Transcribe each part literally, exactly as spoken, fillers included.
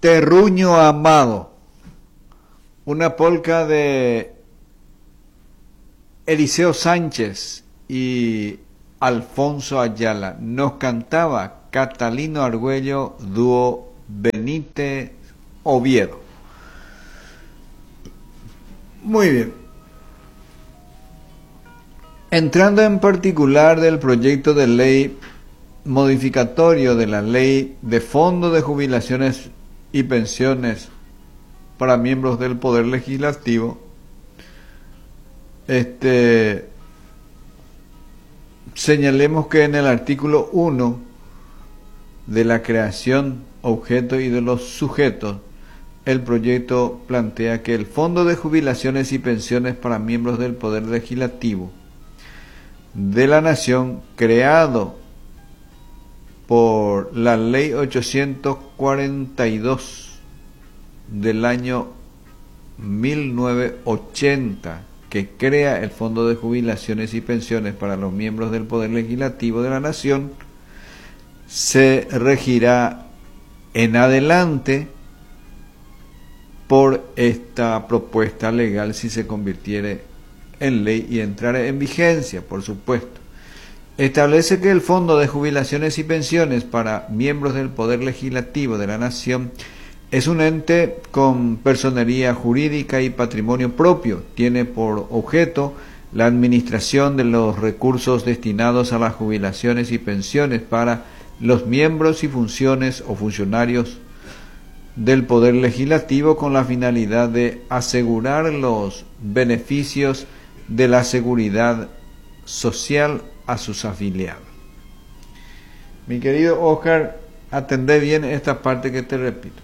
Terruño Amado, una polca de Eliseo Sánchez y Alfonso Ayala. Nos cantaba Catalino Argüello, dúo Benítez Oviedo. Muy bien. Entrando en particular del proyecto de ley modificatorio de la ley de Fondo de Jubilaciones y Pensiones para miembros del Poder Legislativo, este, señalemos que en el artículo uno de la creación, objeto y de los sujetos, el proyecto plantea que el Fondo de Jubilaciones y Pensiones para miembros del Poder Legislativo de la Nación, creado por la Ley ochocientos cuarenta y dos del año mil novecientos ochenta, que crea el Fondo de Jubilaciones y Pensiones para los miembros del Poder Legislativo de la Nación, se regirá en adelante por esta propuesta legal si se convirtiere en ley y entrara en vigencia, por supuesto. Establece que el Fondo de Jubilaciones y Pensiones para miembros del Poder Legislativo de la Nación es un ente con personería jurídica y patrimonio propio. Tiene por objeto la administración de los recursos destinados a las jubilaciones y pensiones para los miembros y funciones o funcionarios del Poder Legislativo, con la finalidad de asegurar los beneficios de la seguridad social a sus afiliados. Mi querido Oscar, atendé bien esta parte que te repito.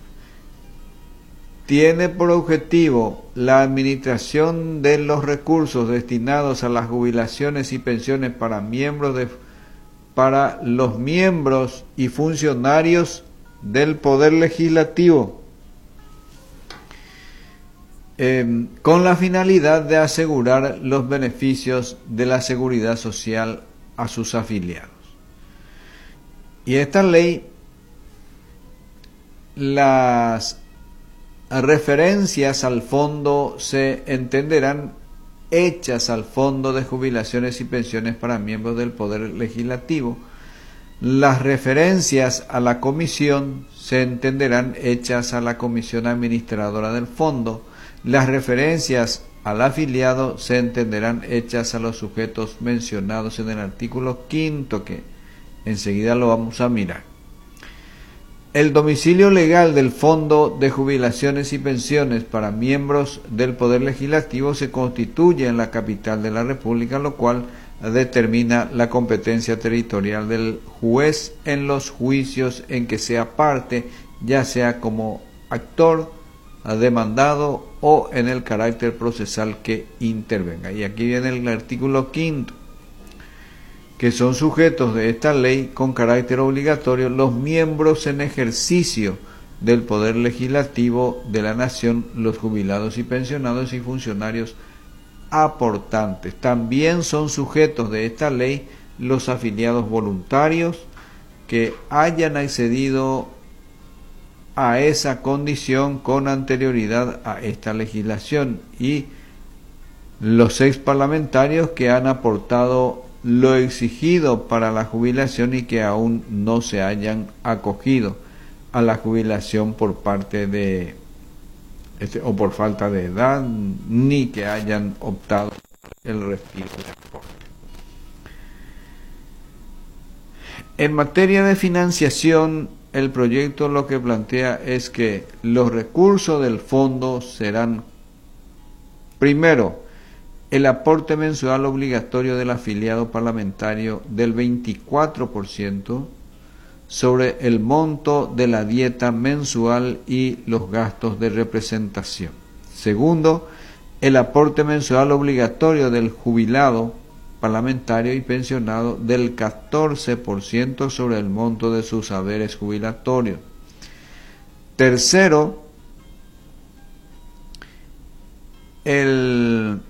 Tiene por objetivo la administración de los recursos destinados a las jubilaciones y pensiones para miembros de para los miembros y funcionarios del Poder Legislativo, eh, con la finalidad de asegurar los beneficios de la seguridad social a sus afiliados. Y esta ley, las referencias al fondo se entenderán hechas al Fondo de Jubilaciones y Pensiones para miembros del Poder Legislativo. Las referencias a la comisión se entenderán hechas a la comisión administradora del fondo. Las referencias al afiliado se entenderán hechas a los sujetos mencionados en el artículo quinto, que enseguida lo vamos a mirar. El domicilio legal del Fondo de Jubilaciones y Pensiones para miembros del Poder Legislativo se constituye en la capital de la República, lo cual determina la competencia territorial del juez en los juicios en que sea parte, ya sea como actor, demandado o en el carácter procesal que intervenga. Y aquí viene el artículo quinto, que son sujetos de esta ley con carácter obligatorio los miembros en ejercicio del Poder Legislativo de la Nación, los jubilados y pensionados y funcionarios aportantes. También son sujetos de esta ley los afiliados voluntarios que hayan accedido a esa condición con anterioridad a esta legislación, y los ex parlamentarios que han aportado lo exigido para la jubilación y que aún no se hayan acogido a la jubilación por parte de este, o por falta de edad, ni que hayan optado el retiro de aporte. En materia de financiación, el proyecto lo que plantea es que los recursos del fondo serán, primero, el aporte mensual obligatorio del afiliado parlamentario del veinticuatro por ciento sobre el monto de la dieta mensual y los gastos de representación. Segundo, el aporte mensual obligatorio del jubilado parlamentario y pensionado del catorce por ciento sobre el monto de sus haberes jubilatorios. Tercero, el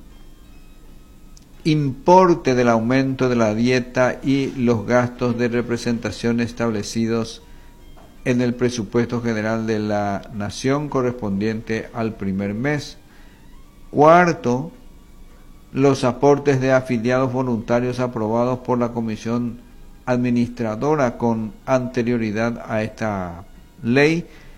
importe del aumento de la dieta y los gastos de representación establecidos en el presupuesto general de la Nación correspondiente al primer mes. Cuarto, los aportes de afiliados voluntarios aprobados por la Comisión Administradora con anterioridad a esta ley